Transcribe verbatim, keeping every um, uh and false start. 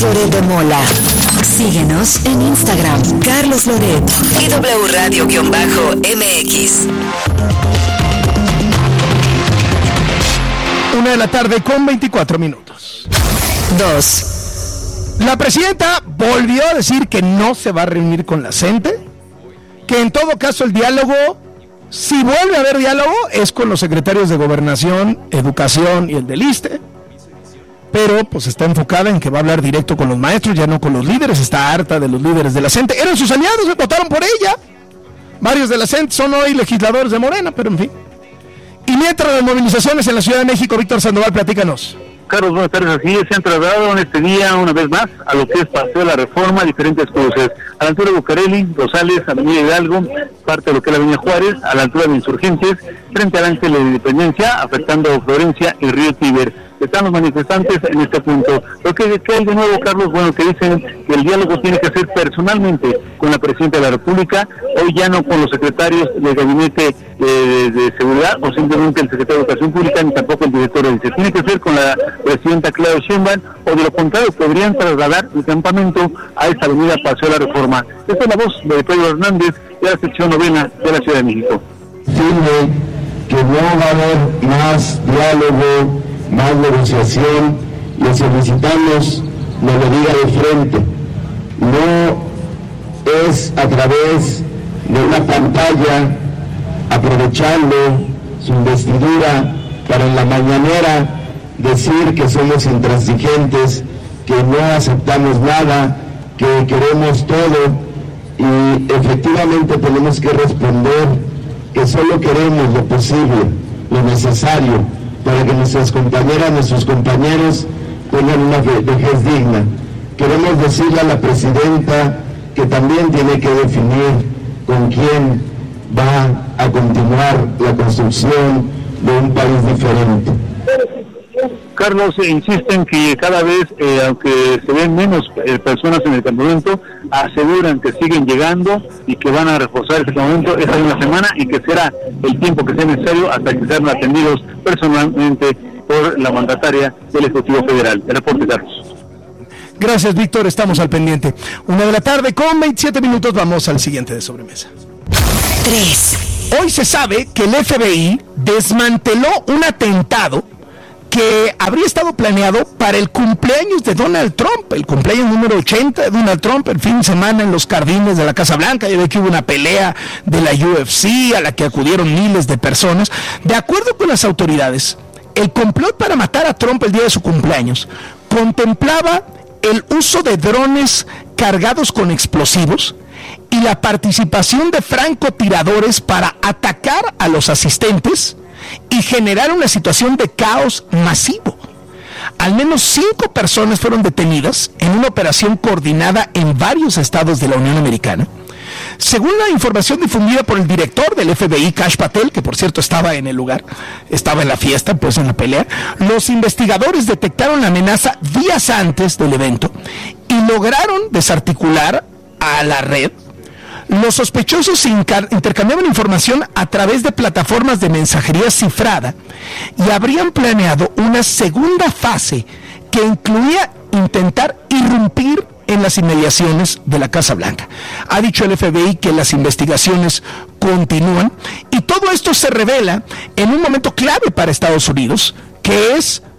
Loret de Mola. Síguenos en Instagram, Carlos Loret y W Radio-M X. Una de la tarde con veinticuatro minutos. Dos. La presidenta volvió a decir que no se va a reunir con la gente, que en todo caso el diálogo, si vuelve a haber diálogo, es con los secretarios de Gobernación, Educación y el del ISSSTE, pero pues está enfocada en que va a hablar directo con los maestros, ya no con los líderes. Está harta de los líderes de la CENTE, eran sus aliados, votaron por ella. Varios de la CENTE son hoy legisladores de Morena, pero en fin. Y mientras las movilizaciones en la Ciudad de México, Víctor Sandoval, platícanos. Carlos, buenas tardes. Así es, se han trasladado en este día una vez más a lo que es Paseo de la Reforma, diferentes cruces, a la altura de Bucareli, Rosales, Avenida Hidalgo, parte de lo que es la Avenida Juárez, a la altura de Insurgentes, frente al Ángel de Independencia, afectando Florencia y Río Tíber. Están los manifestantes en este punto. Lo que, que hay de nuevo, Carlos, bueno, que dicen que el diálogo tiene que ser personalmente con la Presidenta de la República, hoy ya no con los secretarios del Gabinete eh, de Seguridad o simplemente el Secretario de Educación Pública, ni tampoco el director de Dice. Tiene que ser con la Presidenta Claudia Sheinbaum, o de lo contrario podrían trasladar el campamento a esta avenida Paseo de la Reforma. Esta es la voz de Pedro Hernández de la sección novena de la Ciudad de México. Firme que no va a haber más diálogo, más negociación. Le solicitamos nos lo diga de frente, no es a través de una pantalla aprovechando su investidura para en la mañanera decir que somos intransigentes, que no aceptamos nada, que queremos todo, y efectivamente tenemos que responder que solo queremos lo posible, lo necesario, para que nuestras compañeras, nuestros compañeros tengan una vejez digna. Queremos decirle a la presidenta que también tiene que definir con quién va a continuar la construcción de un país diferente. Carlos, insisten que cada vez, eh, aunque se ven menos eh, personas en el campamento, aseguran que siguen llegando y que van a reforzar este campamento esta misma semana y que será el tiempo que sea necesario hasta que sean atendidos personalmente por la mandataria del Ejecutivo Federal. El reporte, Carlos. Gracias, Víctor, estamos al pendiente. Una de la tarde con veintisiete minutos, vamos al siguiente de sobremesa. Tres. Hoy se sabe que el F B I desmanteló un atentado que habría estado planeado para el cumpleaños de Donald Trump, el cumpleaños número ochenta de Donald Trump, el fin de semana en los jardines de la Casa Blanca. Ya ve que hubo una pelea de la U F C a la que acudieron miles de personas. De acuerdo con las autoridades, el complot para matar a Trump el día de su cumpleaños contemplaba el uso de drones cargados con explosivos y la participación de francotiradores para atacar a los asistentes y generar una situación de caos masivo. Al menos cinco personas fueron detenidas en una operación coordinada en varios estados de la Unión Americana. Según la información difundida por el director del F B I, Kash Patel, que por cierto estaba en el lugar, estaba en la fiesta, pues en la pelea, los investigadores detectaron la amenaza días antes del evento y lograron desarticular a la red. Los sospechosos intercambiaban información a través de plataformas de mensajería cifrada y habrían planeado una segunda fase que incluía intentar irrumpir en las inmediaciones de la Casa Blanca. Ha dicho el F B I que las investigaciones continúan y todo esto se revela en un momento clave para Estados Unidos, que es